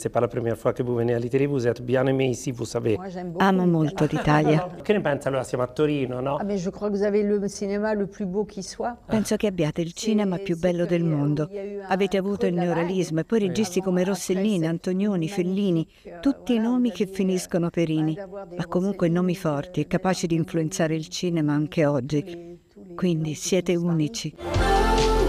c'est pas la première fois que vous venez à l'Italie, vous êtes bien aimé ici, vous savez. Amo molto l'Italia. Che ne pensa? Allora siamo a Torino, no? Ah, mais je crois que vous avez le cinéma le plus beau qui soit. Penso che abbiate il cinema più bello del mondo. Avete avuto il neorealismo e poi registi come Rossellini, Antonioni, Fellini, tutti nomi che finiscono per ini, ma comunque nomi forti e capaci di influenzare il cinema anche oggi. Quindi siete unici.